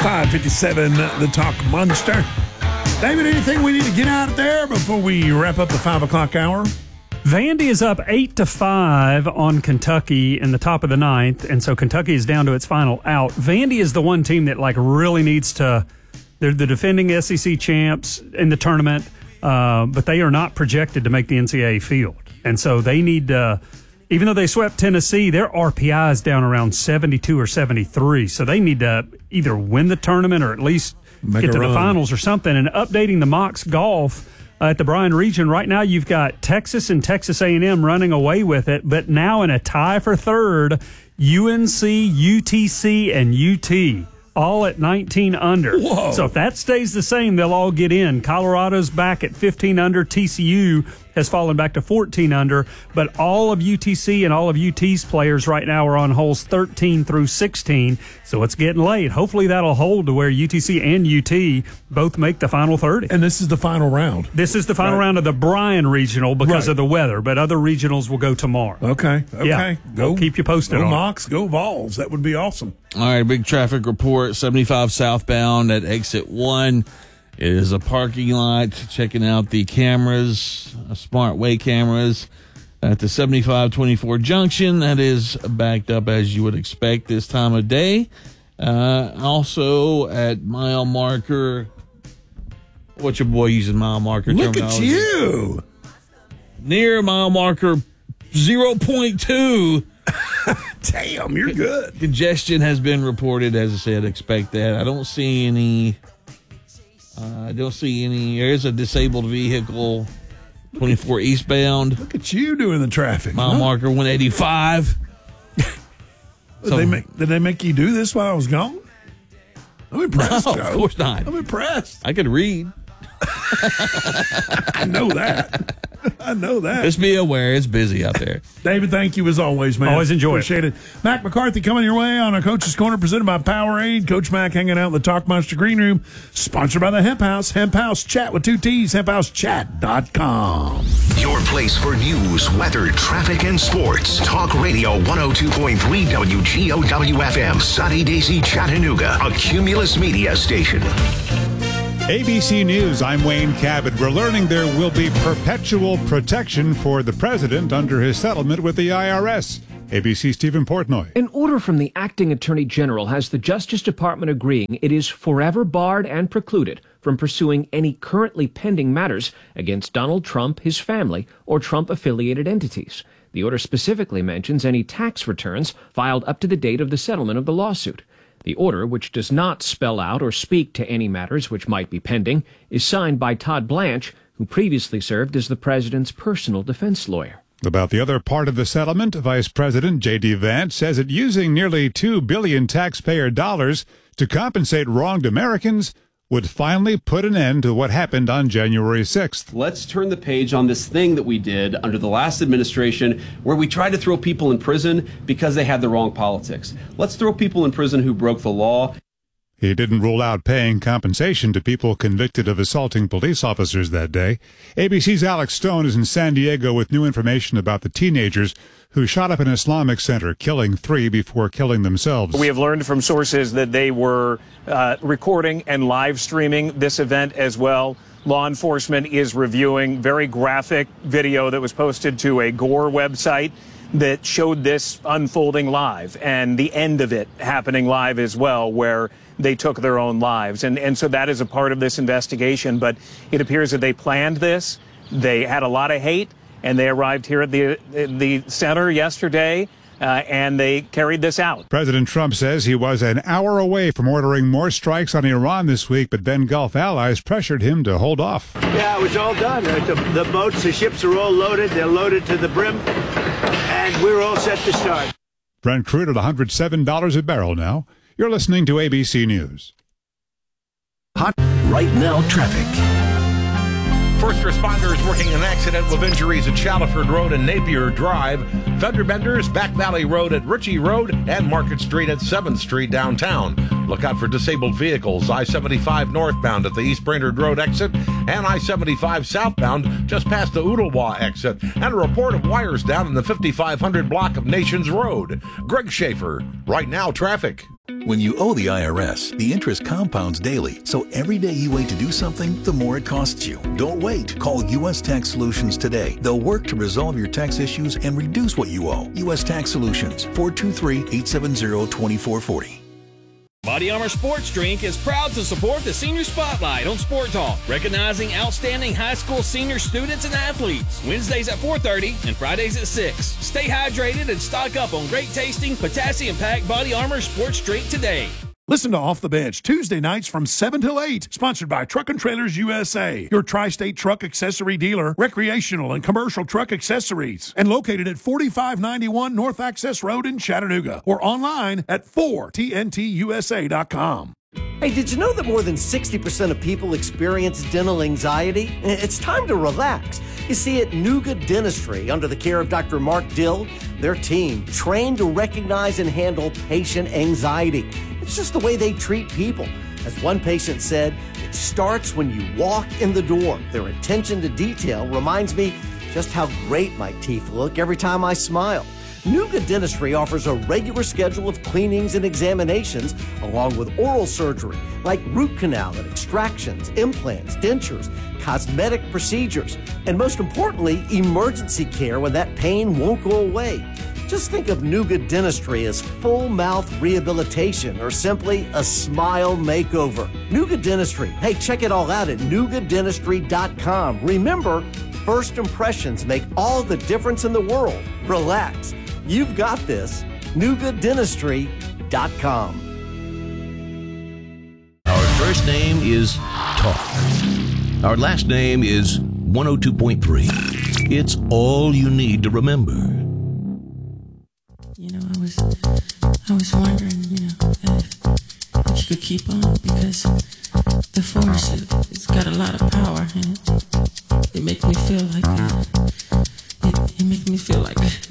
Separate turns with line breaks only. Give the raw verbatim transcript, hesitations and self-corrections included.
five fifty-seven, the Talk Monster. David, anything we need to get out there before we wrap up the five o'clock hour?
Vandy is up eight to five on Kentucky in the top of the ninth, and so Kentucky is down to its final out. Vandy is the one team that like really needs to. They're the defending S E C champs in the tournament, uh, but they are not projected to make the N C double A field, and so they need to. Even though they swept Tennessee, their R P I is down around seventy-two or seventy-three, so they need to either win the tournament or at least
Make
get to
run.
the finals or something. And updating the Mox Golf. Uh, at the Bryan region, right now you've got Texas and Texas A and M running away with it, but now in a tie for third, U N C, U T C, and U T, all at nineteen under.
Whoa.
So if that stays the same, they'll all get in. Colorado's back at fifteen under. T C U has fallen back to fourteen under, but all of U T C and all of U T's players right now are on holes thirteen through sixteen, so it's getting late. Hopefully that'll hold to where U T C and U T both make the final thirty.
And this is the final round.
This is the final
Right.
round of the Bryan Regional because
Right.
of the weather, but other regionals will go tomorrow.
Okay, okay.
Yeah.
Go
We'll keep you posted
Go
on it.
Mox, go Vols. That would be awesome.
All right, big traffic report. seventy-five southbound at exit one is a parking lot. Checking out the cameras, uh, smart way cameras at the seventy-five twenty-four junction. That is backed up as you would expect this time of day. Uh, also at mile marker. What's your boy using mile marker
Look at
terminology?
you.
Near mile marker zero point two.
Damn, you're good.
Congestion has been reported. As I said, expect that. I don't see any. Uh, I don't see any. There is a disabled vehicle, twenty-four eastbound.
Look at you doing the traffic.
Mile
huh?
marker one eighty-five.
Did,
So-
they make, did they make you do this while I was gone? I'm impressed,
No,
Joe.
of course not.
I'm impressed.
I could read.
I know that. I know that.
Just be aware it's busy out there.
David, thank you as always, man.
Always enjoy it.
Appreciate it. Mac McCarthy coming your way on our Coach's Corner presented by Powerade. Coach Mac hanging out in the Talk Monster Green Room, sponsored by the Hemp House. Hemp House Chat with two T's, hemp house chat dot com.
Your place for news, weather, traffic, and sports. Talk Radio one oh two point three W G O W F M, Sunny Daisy, Chattanooga, a Cumulus Media station.
A B C News, I'm Wayne Cabot. We're learning there will be perpetual protection for the president under his settlement with the I R S. A B C Stephen Portnoy.
An order from the acting attorney general has the Justice Department agreeing it is forever barred and precluded from pursuing any currently pending matters against Donald Trump, his family, or Trump-affiliated entities. The order specifically mentions any tax returns filed up to the date of the settlement of the lawsuit. The order, which does not spell out or speak to any matters which might be pending, is signed by Todd Blanche, who previously served as the president's personal defense lawyer.
About the other part of the settlement, Vice President J D. Vance says it using nearly two billion dollars taxpayer dollars to compensate wronged Americans would finally put an end to what happened on January sixth.
Let's turn the page on this thing that we did under the last administration where we tried to throw people in prison because they had the wrong politics. Let's throw people in prison who broke the law.
He didn't rule out paying compensation to people convicted of assaulting police officers that day. A B C's Alex Stone is in San Diego with new information about the teenagers who shot up an Islamic center, killing three before killing themselves.
We have learned from sources that they were uh, recording and live streaming this event as well. Law enforcement is reviewing very graphic video that was posted to a Gore website that showed this unfolding live and the end of it happening live as well, where they took their own lives. And, and so that is a part of this investigation. But it appears that they planned this. They had a lot of hate, and they arrived here at the, the center yesterday, uh, and they carried this out.
President Trump says he was an hour away from ordering more strikes on Iran this week, but then Gulf allies pressured him to hold off.
Yeah, it was all done. The, the boats, the ships are all loaded. They're loaded to the brim, and we're all set to start.
Brent crude at one hundred seven dollars a barrel now. You're listening to A B C News.
Hot right now traffic.
First responders working an accident with injuries at Chaliford Road and Napier Drive. Fender benders, Back Valley Road at Ritchie Road and Market Street at seventh Street downtown. Look out for disabled vehicles. I seventy-five northbound at the East Brainerd Road exit and I seventy-five southbound just past the Ooltewah exit. And a report of wires down in the fifty-five hundred block of Nations Road. Greg Schaefer, Right Now Traffic.
When you owe the I R S, the interest compounds daily, so every day you wait to do something, the more it costs you. Don't wait. Call U S Tax Solutions today. They'll work to resolve your tax issues and reduce what you owe. U S Tax Solutions, four two three, eight seven zero, two four four zero.
Body Armor Sports Drink is proud to support the Senior Spotlight on Sport Talk, recognizing outstanding high school senior students and athletes. Wednesdays at four thirty and Fridays at six. Stay hydrated and stock up on great tasting, potassium-packed Body Armor Sports Drink today.
Listen to Off the Bench Tuesday nights from seven till eight, sponsored by Truck and Trailers U S A, your tri-state truck accessory dealer, recreational and commercial truck accessories, and located at forty-five ninety-one North Access Road in Chattanooga, or online at four T N T U S A dot com.
Hey, did you know that more than sixty percent of people experience dental anxiety? It's time to relax. You see, at Nuga Dentistry, under the care of Doctor Mark Dill, their team trained to recognize and handle patient anxiety. It's just the way they treat people. As one patient said, it starts when you walk in the door. Their attention to detail reminds me just how great my teeth look every time I smile. Nuga Dentistry offers a regular schedule of cleanings and examinations, along with oral surgery, like root canal and extractions, implants, dentures, cosmetic procedures, and most importantly, emergency care when that pain won't go away. Just think of Nuga Dentistry as full mouth rehabilitation or simply a smile makeover. Nuga Dentistry. Hey, check it all out at nuga dentistry dot com. Remember, first impressions make all the difference in the world. Relax. You've got this. nuga dentistry dot com.
Our first name is Talk. Our last name is one oh two point three. It's all you need to remember.
You know, I was, I was wondering, you know, if, if you could keep on, because the force, it, it's got a lot of power, and it, it makes me feel like, it, it, it makes me feel like